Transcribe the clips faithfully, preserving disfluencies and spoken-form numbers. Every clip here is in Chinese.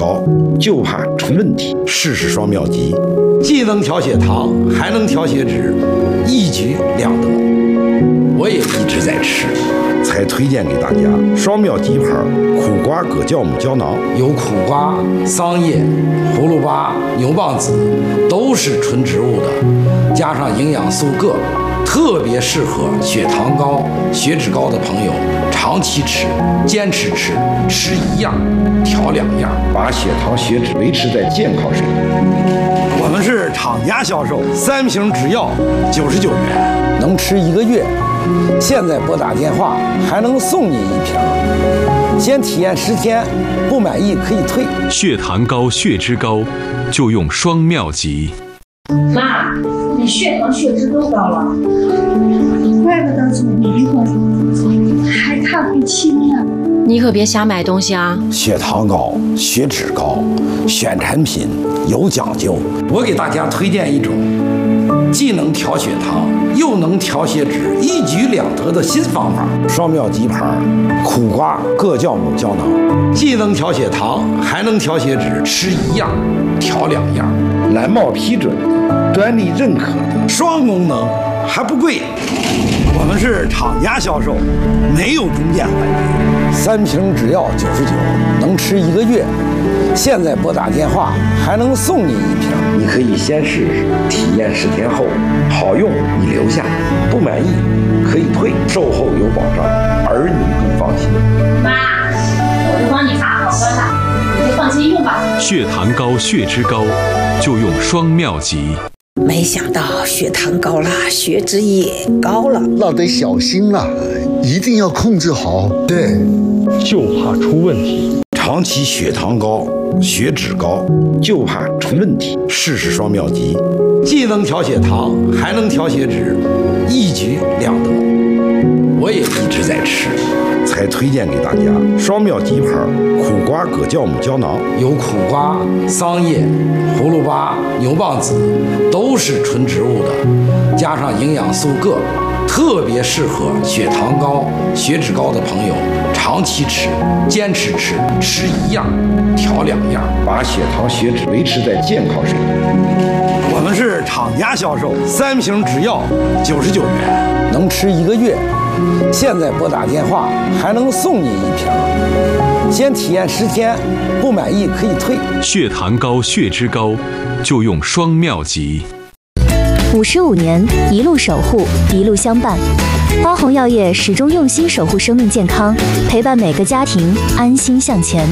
高，就怕出问题。试试双妙极，既能调血糖，还能调血脂，一举两得。我也一直在吃，才推荐给大家双妙极牌苦瓜葛酵母胶囊，有苦瓜、桑叶、葫芦巴、牛蒡子，都是纯植物的，加上营养素铬，特别适合血糖高、血脂高的朋友长期吃，坚持吃，吃一样调两样，把血糖血脂维持在健康水平。我们是厂家销售，三瓶只要九十九元，能吃一个月。现在拨打电话还能送你一瓶，先体验十天，不满意可以退。 血糖高、血脂高，就用双妙极。 妈，你血糖血脂都高了， 怪不得总迷糊，还看不清呢。 你可别瞎买东西啊！ 血糖高、血脂高，选产品有讲究。我给大家推荐一种既能调血糖又能调血脂，一举两得的新方法——双妙极牌苦瓜葛酵母胶囊，既能调血糖，还能调血脂，吃一样调两样。蓝帽批准的，专利认可的，双功能，还不贵。我们是厂家销售，没有中间环节。三瓶只要九十九，能吃一个月。现在拨打电话还能送你一瓶，你可以先试试，体验十天后好用你留下，不满意可以退，售后有保障，儿女更放心。 妈，我都帮你查好了，你就放心用吧。 血糖高、血脂高，就用双妙极。 没想到血糖高了，血脂也高了， 那得小心了，一定要控制好。 对，就怕出问题。 长期血糖高、血脂高，就怕出问题。试试双妙极，既能调血糖，还能调血脂，一举两得。我也一直在吃，才推荐给大家双妙极牌苦瓜葛酵母胶囊，有苦瓜、桑叶、葫芦巴、牛蒡子，都是纯植物的，加上营养素铬，特别适合血糖高、血脂高的朋友长期吃，坚持吃，吃一样调两样，把血糖血脂维持在健康水平。我们是厂家销售，三瓶只要九十九元，能吃一个月。现在拨打电话还能送你一瓶，先体验十天，不满意可以退。 血糖高、血脂高，就用双妙极。 五十五年，一路守护，一路相伴。花红药业始终用心守护生命健康，陪伴每个家庭安心向前。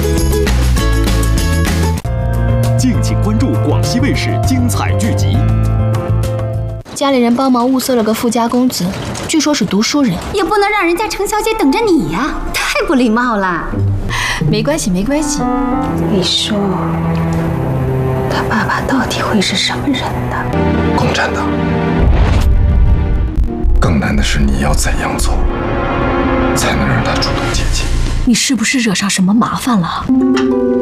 敬请关注广西卫视精彩剧集。 家里人帮忙物色了个富家公子，据说是读书人， 也不能让人家程小姐等着你呀，太不礼貌了。 没关系，没关系。 你说，他爸爸到底会是什么人呢？ 共产党。更难的是你要怎样做，才能让他主动接近？ 你是不是惹上什么麻烦了？